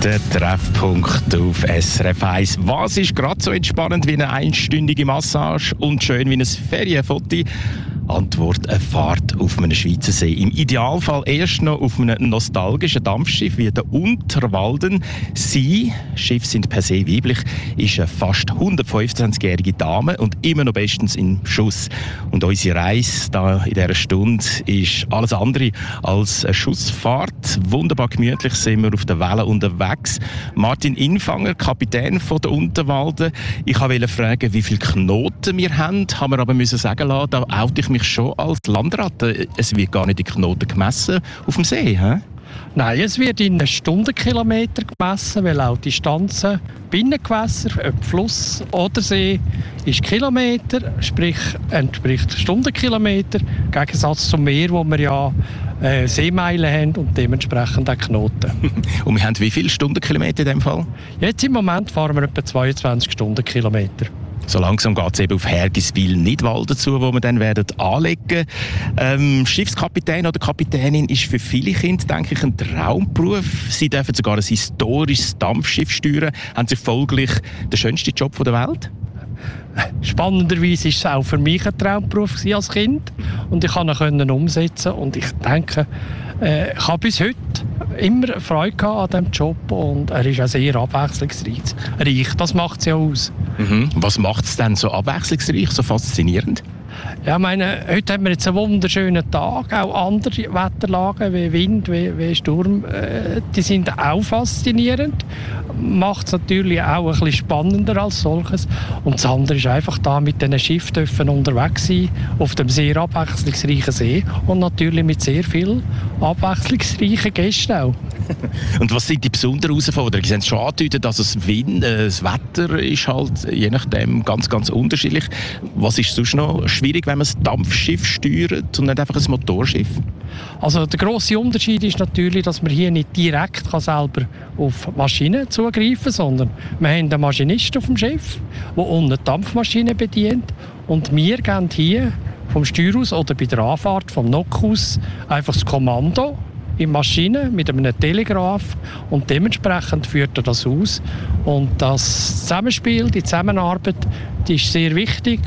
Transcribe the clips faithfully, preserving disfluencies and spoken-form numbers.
Der Treffpunkt auf S R F eins. Was ist gerade so entspannend wie eine einstündige Massage und schön wie ein Ferienfoto? Antwort: eine Fahrt auf einem Schweizer See. Im Idealfall erst noch auf einem nostalgischen Dampfschiff wie der Unterwalden. Sie, Schiffe sind per se weiblich, ist eine fast hundertfünfundzwanzigjährige Dame und immer noch bestens im Schuss. Und unsere Reise da in dieser Stunde ist alles andere als eine Schussfahrt. Wunderbar gemütlich sind wir auf der Welle unterwegs. Martin Infanger, Kapitän von der Unterwalden. Ich wollte fragen, wie viele Knoten wir haben. Haben wir aber müssen sagen lassen, da oute ich mich schon als Landratte. Es wird gar nicht in Knoten gemessen auf dem See, hä? Nein, es wird in Stundenkilometer gemessen, weil auch die Distanzen Binnengewässer, ob Fluss oder See, ist Kilometer, sprich entspricht Stundenkilometer, im Gegensatz zum Meer, wo wir ja äh, Seemeilen haben und dementsprechend auch Knoten. Und wir haben wie viele Stundenkilometer in dem Fall? Jetzt im Moment fahren wir etwa zweiundzwanzig Stundenkilometer. So langsam geht es eben auf Hergiswil-Nidwalden zu, wo wir dann werden anlegen. Ähm, Schiffskapitän oder Kapitänin ist für viele Kinder, denke ich, ein Traumberuf. Sie dürfen sogar ein historisches Dampfschiff steuern. Haben sie folglich den schönsten Job der Welt? Spannenderweise war es auch für mich ein Traumberuf als Kind und ich konnte ihn umsetzen und ich denke, äh, ich habe bis heute immer Freude an diesem Job und er ist auch sehr abwechslungsreich. Das macht es ja aus. Mhm. Was macht es denn so abwechslungsreich, so faszinierend? Ja, ich meine, heute haben wir jetzt einen wunderschönen Tag, auch andere Wetterlagen wie Wind, wie, wie Sturm, äh, die sind auch faszinierend. Macht es natürlich auch ein bisschen spannender als solches. Und das andere ist einfach da mit diesen Schiffen dürfen unterwegs sein, auf dem sehr abwechslungsreichen See und natürlich mit sehr vielen abwechslungsreichen Gästen auch. Und was sind die besonderen Herausforderungen? Sie haben es schon angedeutet, dass das Wind, äh, das Wetter ist halt je nachdem ganz, ganz unterschiedlich. Was ist sonst noch schwierig, wenn man ein Dampfschiff steuert und nicht einfach ein Motorschiff? Also der grosse Unterschied ist natürlich, dass man hier nicht direkt kann selber auf Maschinen zugreifen kann, sondern wir haben einen Maschinist auf dem Schiff, der unten die Dampfmaschine bedient und wir geben hier vom Steuer aus oder bei der Anfahrt vom Nock aus einfach das Kommando in Maschine mit einem Telegraph und dementsprechend führt er das aus. Und das Zusammenspiel, die Zusammenarbeit, die ist sehr wichtig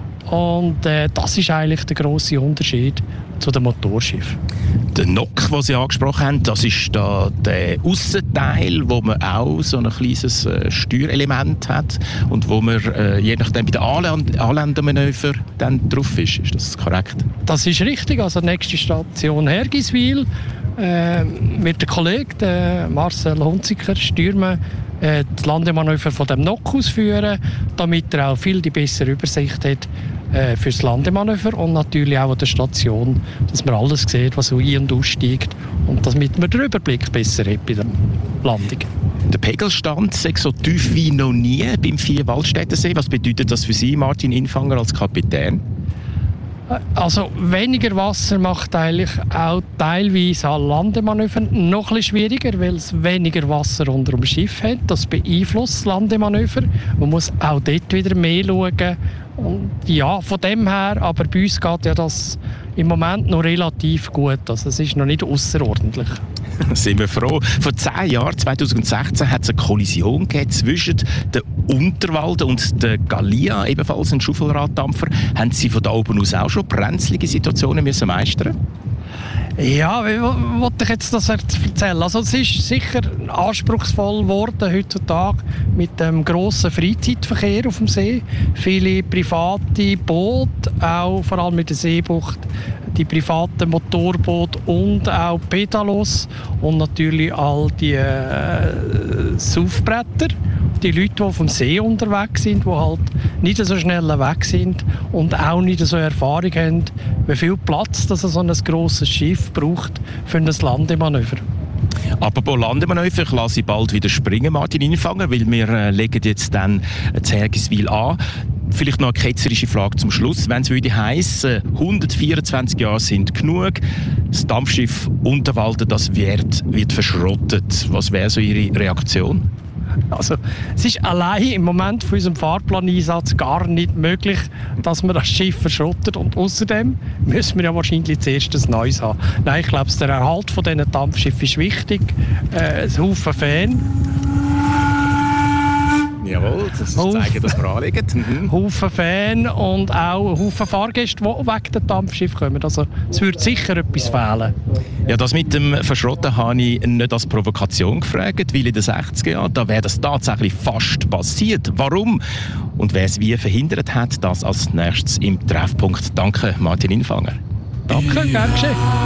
und äh, das ist eigentlich der grosse Unterschied zu dem Motorschiff. Der Nock, den Sie angesprochen haben, das ist da der Aussenteil, wo man auch so ein kleines äh, Steuerelement hat und wo man äh, je nachdem bei den Anländ- Anländermanöver dann drauf ist. Ist das korrekt? Das ist richtig. Also nächste Station Hergiswil. Äh, mit dem Kollegen äh, Marcel Hunziker steuern wir äh, das Landemanöver von dem Nock ausführen, damit er auch viel die bessere Übersicht hat äh, für das Landemanöver und natürlich auch an der Station, dass man alles sieht, was so ein- und aussteigt und damit man den Überblick besser hat bei der Landung. Der Pegelstand ist so tief wie noch nie beim Vierwaldstättersee. Was bedeutet das für Sie, Martin Infanger, als Kapitän? Also weniger Wasser macht eigentlich auch teilweise an Landemanövern noch ein bisschen schwieriger, weil es weniger Wasser unter dem Schiff hat. Das beeinflusst das Landemanöver. Man muss auch dort wieder mehr schauen. Und ja, von dem her, aber bei uns geht ja das im Moment noch relativ gut. Also es ist noch nicht außerordentlich. Sind wir froh. Vor zehn Jahren, zwanzig sechzehn, hat es eine Kollision gegeben zwischen der Unterwalden und der Gallia, ebenfalls ein Schaufelraddampfer. Haben Sie von da oben aus auch schon brenzlige Situationen müssen meistern? Ja, wie wollte ich jetzt das erzählen? Also es ist sicher anspruchsvoll geworden heutzutage mit dem grossen Freizeitverkehr auf dem See. Viele private Boote, auch vor allem mit der Seebucht, die privaten Motorboote und auch Pedalos und natürlich all die äh, Saufbretter. Die Leute, die auf dem See unterwegs sind, die halt nicht so schnell weg sind und auch nicht so Erfahrung haben, wie viel Platz das so ein grosses Schiff braucht für ein Landemanöver. Apropos Landemanöver, ich lasse Sie bald wieder springen, Martin Infanger, weil wir äh, legen jetzt dann das Hergiswil an. Vielleicht noch eine ketzerische Frage zum Schluss. Wenn es würde heissen, hundertvierundzwanzig Jahre sind genug, das Dampfschiff Unterwalden, das wird, wird verschrottet. Was wäre so Ihre Reaktion? Also, es ist allein im Moment von unserem Fahrplaneinsatz gar nicht möglich, dass man das Schiff verschrottet. Und außerdem müssen wir ja wahrscheinlich zuerst ein neues haben. Nein, ich glaube, der Erhalt von diesen Dampfschiffen ist wichtig. Äh, ein Haufen Fan. Jawohl, das ist zeigen, dass wir anliegen. Mhm. Haufen Fans und auch Haufen Fahrgäste, die wegen dem Dampfschiff kommen. Also es würde sicher etwas fehlen. Ja, das mit dem Verschrotten habe ich nicht als Provokation gefragt, weil in den sechziger Jahren, da wäre das tatsächlich fast passiert. Warum? Und wer es wie verhindert hat, das als nächstes im Treffpunkt. Danke, Martin Infanger. Danke, gern geschehen.